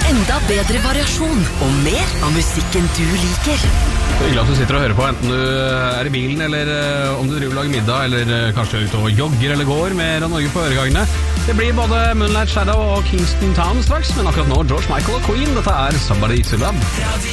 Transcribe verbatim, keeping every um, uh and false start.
enda bedre variasjon og mer av musikken du liker. Det er hyggelig at du sitter og hører på, enten du er i bilen, eller om du driver og lager middag, eller kanskje ute og jogger eller går med Norge på øregangene. Det blir både Moonlight Shadow og Kingston Town straks, men akkurat nå George Michael og Queen. Dette er Somebody to Love.